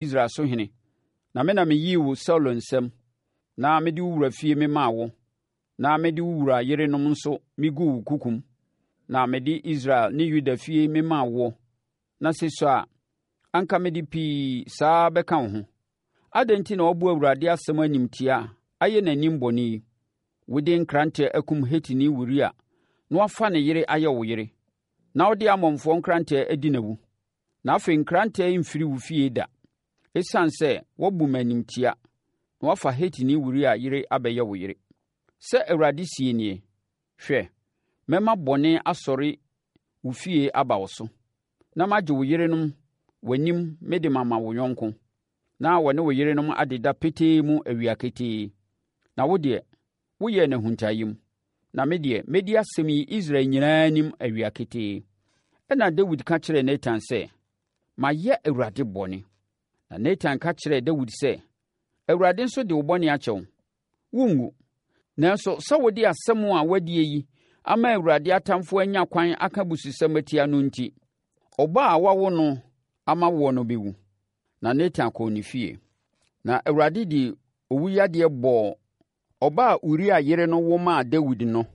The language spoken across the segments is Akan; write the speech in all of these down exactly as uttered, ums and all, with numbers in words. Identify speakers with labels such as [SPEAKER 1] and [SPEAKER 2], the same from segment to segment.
[SPEAKER 1] Israel so hene. Na me na meyi wo Saulo nsam, na mede wo wura fie me maa wo, na mede wo wura yerenom nso migu wo kukum, na mede Israel ne Yuda fie me maa wo, na se so a anka mede pii saa bɛka wo ho. Adɛn nti na ɔbu Awurade asɛm animtia ayɛ n'anim bɔne yi? Wode nkrantɛ akum Hetini Uria, na wafa ne yere ayɛ wo yere, na wode amɔmfoɔ nkrantɛ adi n'awu. Na afei nkrantɛ mfiri wo fie da, ɛsiane sɛ wabu m'animtia, na wafa Hetini Uria yere abɛyɛ wo yere. Sɛ Awurade sie nie, hwɛ, mɛma bɔne asɔre wo fie aba wo so, na magye wo yerenom w'anim mede mama wo yɔnko, na wɔne wo yerenom adeda petee mu awia ketee. Na wo deɛ, woyɛ n'ahuntayam, na me deɛ, mɛdi asɛm yi Israel nyinaa anim awia ketee. Ɛna Dawid ka kyerɛɛ Natan sɛ, mayɛ Awurade bɔne. Na Natan ka kyerɛɛ Dawid sɛ, Awurade nso de wo bɔne akyɛ wo. Wongu. Nanso, sɛ wode asɛm a wadie yi ama Awurade atamfoɔ anya kwan aka bususɛm atia no nti, ɔba a wawo no ama wo no bɛwu. Na Natan kɔɔ ne fie. Na Awurade de owuyadeɛ bɔɔ ɔba a Uria yere no wo maa Dawid no.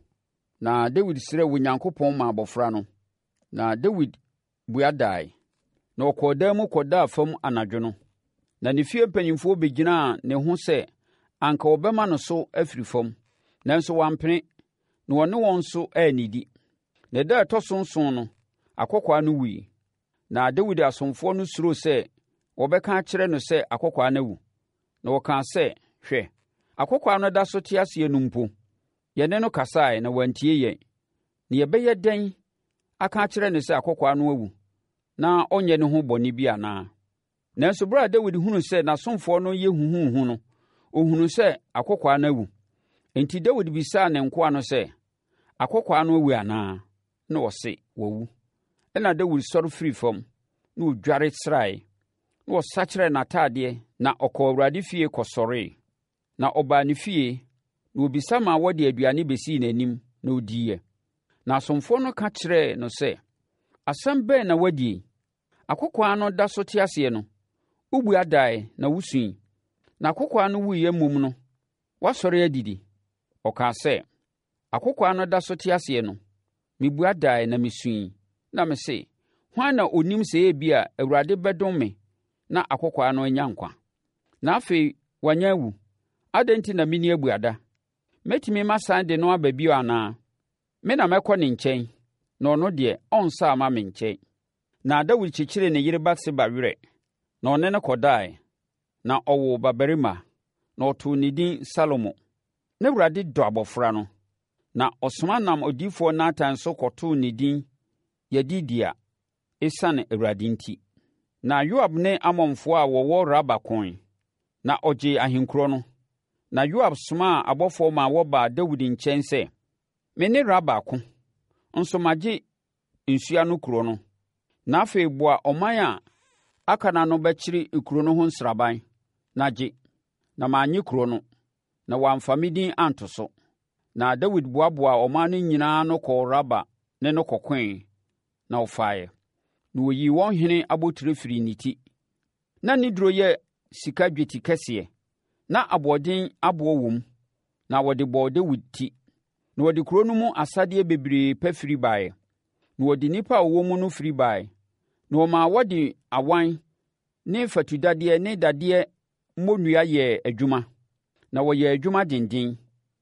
[SPEAKER 1] Na Dawid srɛɛ Onyankopɔn maa abɔfra no. Na Dawid bua dae. Na ɔkɔɔ dan mu kɔdaa fam anadwo no. Na ne fie mpanimfoɔ bɛgyinaa ne ho sɛ anka ɔbɛma no so afiri fam, nanso wampene, na ɔne wɔn nso annidi. Na da a ɛtɔ so nson no, akɔkwaa no wui. Na Dawid asomfoɔ no suroo sɛ wɔbɛka akyerɛ no sɛ akɔkwaa no awu. Na wɔkaa sɛ, hwɛ, akɔkwaa no da so te aseɛ no mpo, yɛne no kasae na wantie yɛn. Na yɛbɛyɛ dɛn aka akyerɛ no sɛ akɔkwaa no awu, na ɔnyɛ ne ho bɔne bi anaa? Nanso bere a Dawid hunuu sɛ n'asomfoɔ no yɛ huhuhu no, ɔhunuu sɛ akɔkwaa no awu. Enti Dawid bisaa ne nkoa no sɛ, akɔkwaa no awu anaa? Na ɔse, wawu. Ɛna Dawid sɔre firi fam, na ɔdware srae, na ɔsakyerɛɛ n'atadeɛ, na ɔkɔɔ Awurade fie kɔsɔree. Na ɔbaa ne fie, na obisa ma wɔde aduane bɛsii n'anim, na ɔdiiɛ. Na asomfoɔ no ka kyerɛɛ no sɛ, asɛm bɛn na wadie? Akɔkwaa no da so te aseɛ no, wobua dae na wosui. Na akɔkwaa no wuiɛ mmom no, woasɔre adidi. Ɔkaa sɛ, akɔkwaa no da so te aseɛ no, mebua dae na mesui. Na mese, hwan na onim sɛ ebi a Awurade bɛdom me na akɔkwaa no anya nkwa? Na afei wanya awu. Adɛn nti na menni abuada? Mɛtumi masan de no aba bio anaa? Me na mɛkɔ ne nkyɛn, na ɔno deɛ ɔnsa ama me nkyɛn. Na Dawid kyekyeree ne yere Batseba werɛ, na ɔne no kɔdae, na ɔwoo babarima, na ɔtoo ne din Salomo. Na Awurade dɔ abɔfra no, na ɔsoma nam odiyifoɔ Natan so kɔtoo ne din Yedidia, ɛsiane Awurade nti. Na Yoab ne Amonfoɔ a wɔwɔ Raba koe, na ɔgyee ahenkuro no. Na Yoab somaa abɔfoɔ ma wɔbaa Dawid nkyɛn sɛ, me ne Raba ako, nso magye nsua no kuro no. Na afei boa ɔman a aka na no bɛkyere kuro no ho nsraban, na gye, na manye kuro no, na wɔamfa me din anto so. Na Dawid boaboa ɔman no nyinaa no kɔɔ Raba ne no kɔkoe, na ɔfaeɛ. Na wɔyii wɔn hene abotire firi ne ti. Na ne duro yɛ sika dweti kɛseɛ, na aboɔden aboɔ wɔ mu, na wɔde bɔɔ Dawid ti. Na wɔde kuro no mu asadeɛ bebree pa firi baeɛ. Na wɔde nnipa a wɔwɔ mu no firi baeɛ. Na wɔmaa wɔde awan ne fatudadeɛ ne dadeɛ mmonnua yɛɛ adwuma. Na wɔyɛɛ adwuma denden,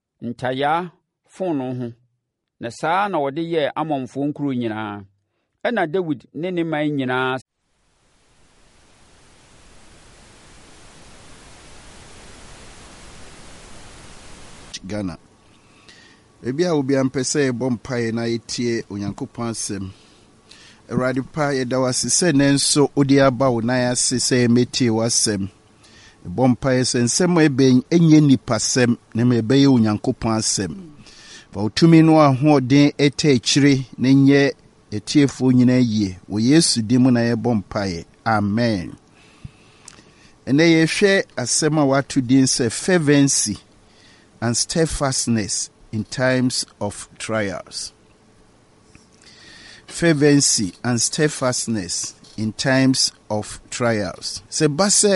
[SPEAKER 1] ntayaa, fonoo ho. Na saa na wɔde yɛɛ Amonfoɔ nkuro nyinaa. Ɛna Dawid ne ne man nyinaa
[SPEAKER 2] Ghana. Ebi a obi ampɛ sɛ yɛbɔ mpaeɛ na yɛtie Onyankopɔn asɛm. Awurade pa yɛda wo ase sɛ ne nso wode aba wo nan ase sɛ yɛmɛtie w'asɛm. Yɛbɔ mpaeɛ sɛ nsɛm a ɛbɛn ɛnyɛ nipasɛm na ma ɛbɛyɛ Onyankopɔn asɛm. Fa wo tumi no ahoɔden ɛtɛ akyire na nyɛ yɛtiefoɔ nyinaa yie. Wɔ Yesu din mu na yɛbɔ mpaeɛ. Amen. Ɛnɛ yɛhwɛ asɛm a wato din sɛ fervency and steadfastness in times of trials. Fervency and steadfastness in times of trials. Sebase